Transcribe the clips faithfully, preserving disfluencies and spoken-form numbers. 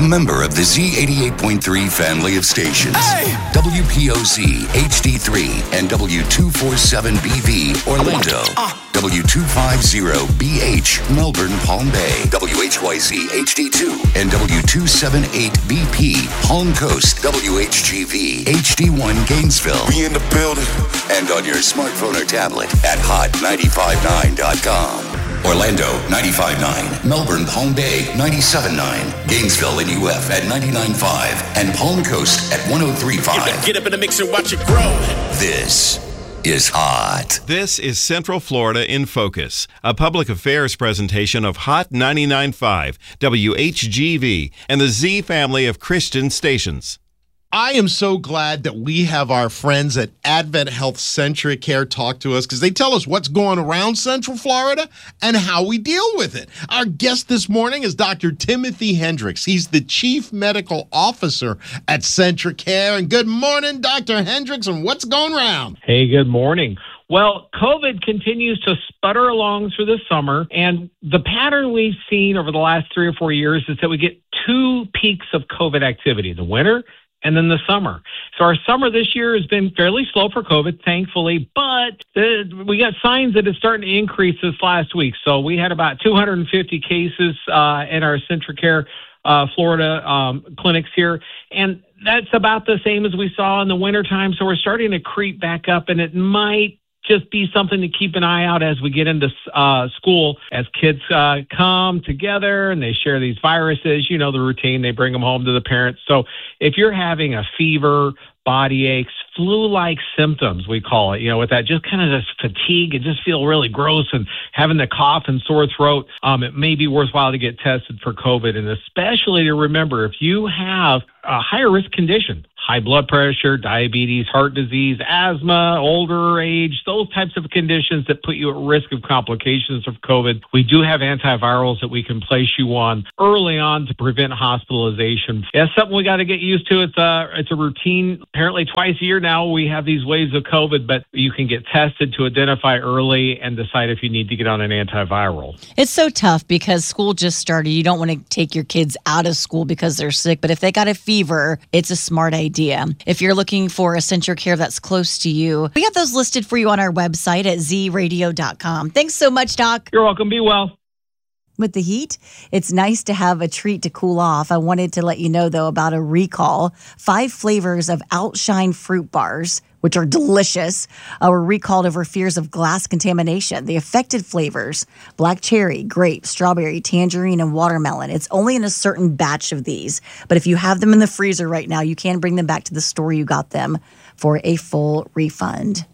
member of the Z eighty-eight point three family of stations. Hey! W P O Z H D three and W two forty-seven B V Orlando. Uh. W two fifty B H Melbourne Palm Bay. W H Y Z H D two and W two seventy-eight B P Palm Coast. W H G V H D one Gainesville. We in the building. And on your smartphone or tablet at hot nine five nine dot com. Orlando ninety-five point nine, Melbourne Palm Bay ninety-seven point nine, Gainesville and U F at ninety-nine point five, and Palm Coast at one oh three point five. Get up in the mix and watch it grow. This is hot. This is Central Florida in Focus, a public affairs presentation of Hot ninety-nine point five, W H G V, and the Z family of Christian stations. I am so glad that we have our friends at Advent Health Centric Care talk to us because they tell us what's going around Central Florida and how we deal with it. Our guest this morning is Doctor Timothy Hendricks. He's the Chief Medical Officer at Centric Care. And good morning, Doctor Hendricks, and what's going around? Hey, good morning. Well, COVID continues to sputter along through the summer, and the pattern we've seen over the last three or four years is that we get two peaks of COVID activity, the winter and then the summer. So our summer this year has been fairly slow for COVID, thankfully, but the, we got signs that it's starting to increase this last week. So we had about two hundred fifty cases uh, in our Centric Care uh, Florida um, clinics here, and that's about the same as we saw in the wintertime. So we're starting to creep back up, and it might just be something to keep an eye out as we get into uh, school, as kids uh, come together and they share these viruses. You know, the routine, they bring them home to the parents. So if you're having a fever, body aches, flu-like symptoms, we call it, you know, with that just kind of this fatigue and just feel really gross and having the cough and sore throat, um, it may be worthwhile to get tested for COVID. And especially to remember, if you have a higher risk condition, high blood pressure, diabetes, heart disease, asthma, older age, those types of conditions that put you at risk of complications of COVID, we do have antivirals that we can place you on early on to prevent hospitalization. It's something we got to get used to. It's a, it's a routine. Apparently twice a year now we have these waves of COVID, but you can get tested to identify early and decide if you need to get on an antiviral. It's so tough because school just started. You don't want to take your kids out of school because they're sick, but if they got a fever, it's a smart idea. If you're looking for a Centric Care that's close to you, we have those listed for you on our website at z radio dot com. Thanks so much, Doc. You're welcome. Be well. With the heat, it's nice to have a treat to cool off. I wanted to let you know, though, about a recall. Five flavors of Outshine fruit bars, which are delicious, uh, were recalled over fears of glass contamination. The affected flavors, black cherry, grape, strawberry, tangerine, and watermelon. It's only in a certain batch of these. But if you have them in the freezer right now, you can bring them back to the store you got them for a full refund.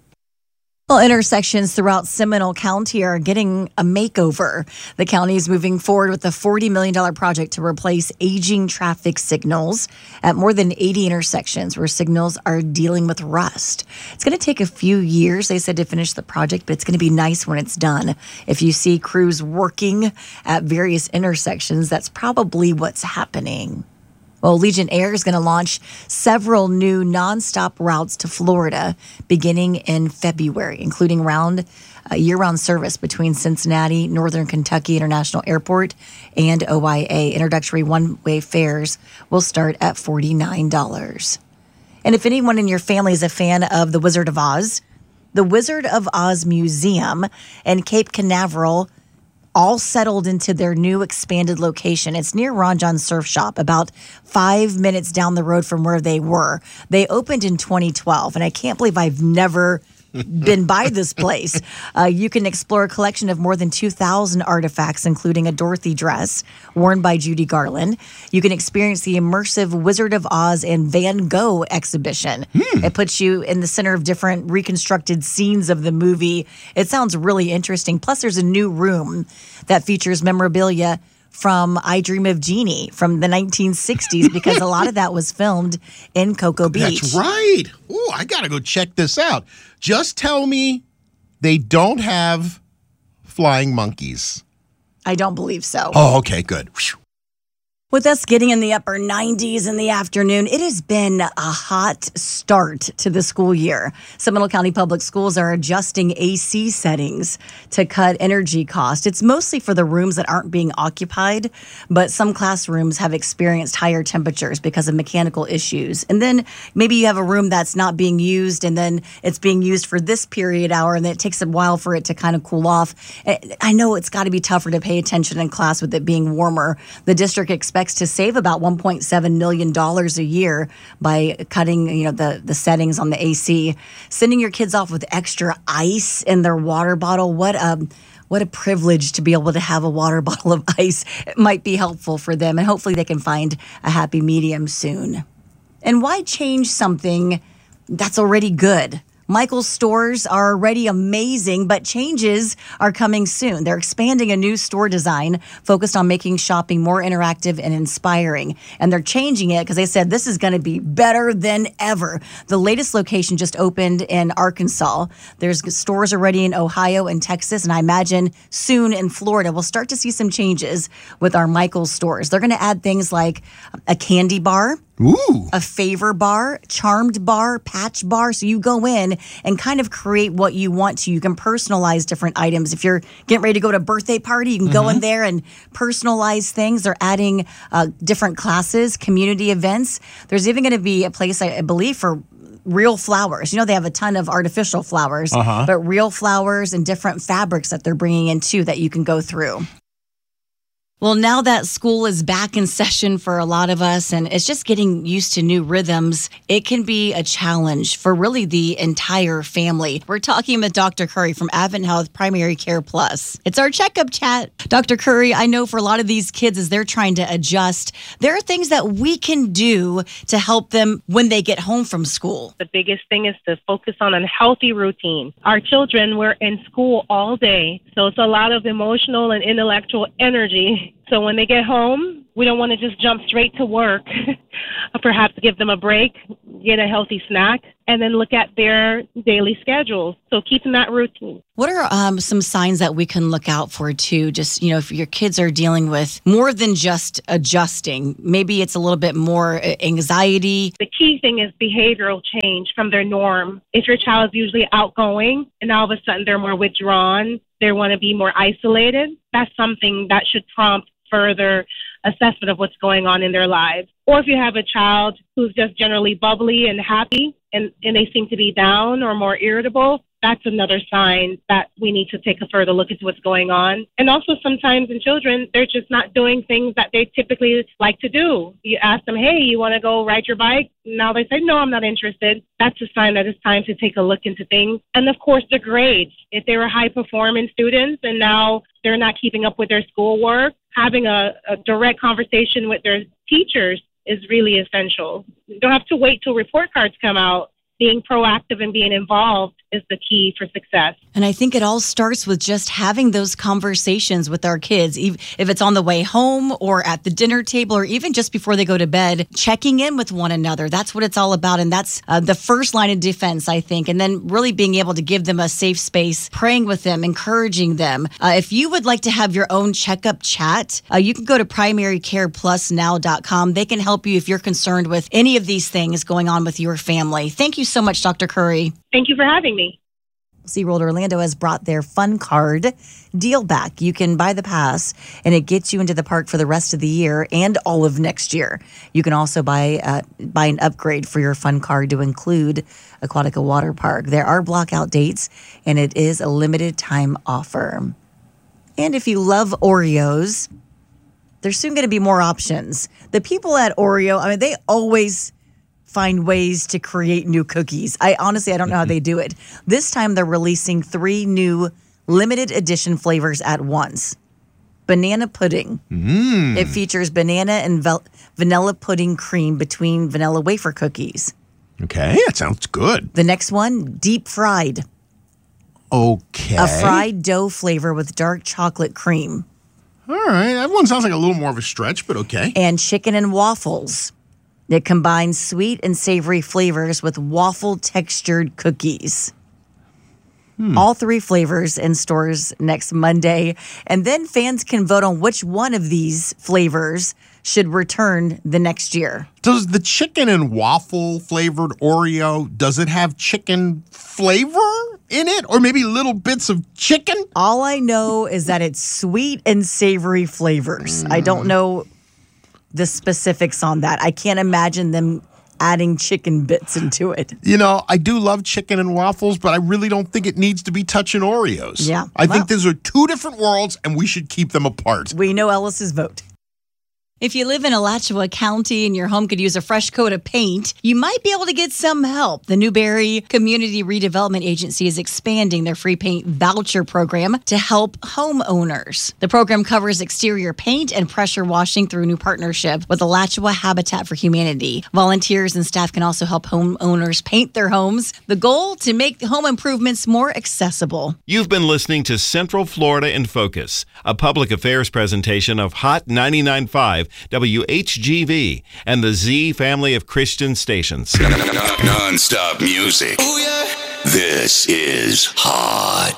Well, intersections throughout Seminole County are getting a makeover. The county is moving forward with a forty million dollars project to replace aging traffic signals at more than eighty intersections where signals are dealing with rust. It's going to take a few years, they said, to finish the project, but it's going to be nice when it's done. If you see crews working at various intersections, that's probably what's happening. Well, Allegiant Air is going to launch several new nonstop routes to Florida beginning in February, including round uh, year-round service between Cincinnati, Northern Kentucky International Airport, and O I A. Introductory one-way fares will start at forty-nine dollars. And if anyone in your family is a fan of The Wizard of Oz, the Wizard of Oz Museum in Cape Canaveral all settled into their new expanded location. It's near Ron John Surf Shop, about five minutes down the road from where they were. They opened in twenty twelve, and I can't believe I've never been by this place. Uh, you can explore a collection of more than two thousand artifacts, including a Dorothy dress worn by Judy Garland. You can experience the immersive Wizard of Oz and Van Gogh exhibition. Hmm. It puts you in the center of different reconstructed scenes of the movie. It sounds really interesting. Plus, there's a new room that features memorabilia from I Dream of Jeannie from the nineteen sixties because a lot of that was filmed in Cocoa Beach. That's right. Ooh, I got to go check this out. Just tell me they don't have flying monkeys. I don't believe so. Oh, okay, good. Whew. With us getting in the upper nineties in the afternoon, it has been a hot start to the school year. Seminole County Public Schools are adjusting A C settings to cut energy costs. It's mostly for the rooms that aren't being occupied, but some classrooms have experienced higher temperatures because of mechanical issues. And then maybe you have a room that's not being used, and then it's being used for this period hour, and then it takes a while for it to kind of cool off. I know it's got to be tougher to pay attention in class with it being warmer. The district expects to save about one point seven million dollars a year by cutting, you know, the, the settings on the A C. Sending your kids off with extra ice in their water bottle. What a what a privilege to be able to have a water bottle of ice. It might be helpful for them, and hopefully they can find a happy medium soon. And why change something that's already good? Michael's stores are already amazing, but changes are coming soon. They're expanding a new store design focused on making shopping more interactive and inspiring. And they're changing it because they said this is going to be better than ever. The latest location just opened in Arkansas. There's stores already in Ohio and Texas, and I imagine soon in Florida we'll start to see some changes with our Michael's stores. They're going to add things like a candy bar, Ooh. a favor bar, charmed bar, patch bar. So you go in and kind of create what you want to. You can personalize different items. If you're getting ready to go to a birthday party, you can mm-hmm. go in there and personalize things. They're adding uh, different classes, community events. There's even going to be a place, I believe, for real flowers. You know, they have a ton of artificial flowers, uh-huh. but real flowers and different fabrics that they're bringing in too that you can go through. Well, now that school is back in session for a lot of us, and it's just getting used to new rhythms, it can be a challenge for really the entire family. We're talking with Doctor Curry from Advent Health Primary Care Plus. It's our checkup chat. Doctor Curry, I know for a lot of these kids, as they're trying to adjust, there are things that we can do to help them when they get home from school. The biggest thing is to focus on a healthy routine. Our children were in school all day, so it's a lot of emotional and intellectual energy. So when they get home, we don't want to just jump straight to work. Perhaps give them a break, get a healthy snack, and then look at their daily schedules. So keeping that routine. What are um, some signs that we can look out for too? Just, you know, if your kids are dealing with more than just adjusting, maybe it's a little bit more anxiety. The key thing is behavioral change from their norm. If your child is usually outgoing and all of a sudden they're more withdrawn, they want to be more isolated, that's something that should prompt further assessment of what's going on in their lives. Or if you have a child who's just generally bubbly and happy and, and they seem to be down or more irritable, that's another sign that we need to take a further look into what's going on. And also sometimes in children, they're just not doing things that they typically like to do. You ask them, hey, you want to go ride your bike? Now they say, no, I'm not interested. That's a sign that it's time to take a look into things. And of course, the grades. If they were high-performing students and now they're not keeping up with their schoolwork, having a, a direct conversation with their teachers is really essential. You don't have to wait till report cards come out. Being proactive and being involved is the key for success. And I think it all starts with just having those conversations with our kids, if it's on the way home or at the dinner table or even just before they go to bed, checking in with one another. That's what it's all about. And that's uh, the first line of defense, I think. And then really being able to give them a safe space, praying with them, encouraging them. Uh, if you would like to have your own checkup chat, uh, you can go to primary care plus now dot com. They can help you if you're concerned with any of these things going on with your family. Thank you so much, Doctor Curry. Thank you for having me. SeaWorld Orlando has brought their Fun Card deal back. You can buy the pass, and it gets you into the park for the rest of the year and all of next year. You can also buy uh, buy an upgrade for your Fun Card to include Aquatica Water Park. There are blockout dates, and it is a limited time offer. And if you love Oreos, there's soon going to be more options. The people at Oreo, I mean, they always find ways to create new cookies. I honestly, I don't know how they do it. This time they're releasing three new limited edition flavors at once. Banana pudding. Mm. It features banana and vel- vanilla pudding cream between vanilla wafer cookies. Okay, that sounds good. The next one, deep fried. Okay. A fried dough flavor with dark chocolate cream. All right, that one sounds like a little more of a stretch, but okay. And chicken and waffles. It combines sweet and savory flavors with waffle-textured cookies. Hmm. All three flavors in stores next Monday. And then fans can vote on which one of these flavors should return the next year. Does the chicken and waffle flavored Oreo, does it have chicken flavor in it? Or maybe little bits of chicken? All I know is that it's sweet and savory flavors. Mm. I don't know the specifics on that. I can't imagine them adding chicken bits into it. You know, I do love chicken and waffles, but I really don't think it needs to be touching Oreos. Yeah. I well, think these are two different worlds, and we should keep them apart. We know Ellis's vote. If you live in Alachua County and your home could use a fresh coat of paint, you might be able to get some help. The Newberry Community Redevelopment Agency is expanding their free paint voucher program to help homeowners. The program covers exterior paint and pressure washing through a new partnership with Alachua Habitat for Humanity. Volunteers and staff can also help homeowners paint their homes. The goal, to make home improvements more accessible. You've been listening to Central Florida in Focus, a public affairs presentation of Hot ninety-nine point five W H G V and the Z family of Christian stations. Non-stop music. Ooh, yeah. This is Hot.